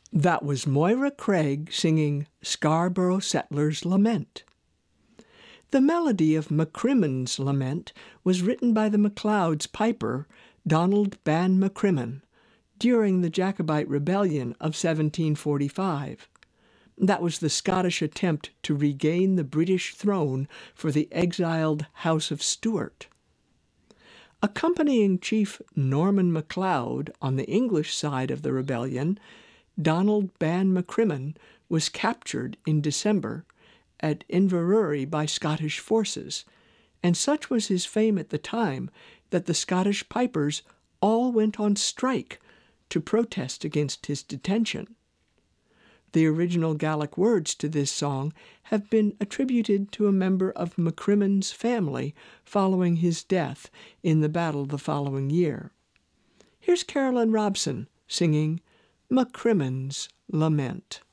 That was Moira Craig singing Scarborough Settler's Lament. The melody of MacCrimmon's lament was written by the MacLeod's piper, Donald Ban MacCrimmon, during the Jacobite Rebellion of 1745. That was the Scottish attempt to regain the British throne for the exiled House of Stuart. Accompanying Chief Norman MacLeod on the English side of the rebellion, Donald Ban MacCrimmon was captured in December at Inverurie by Scottish forces, and such was his fame at the time that the Scottish pipers all went on strike to protest against his detention. The original Gaelic words to this song have been attributed to a member of MacCrimmon's family following his death in the battle the following year. Here's Carolyn Robson singing MacCrimmon's Lament.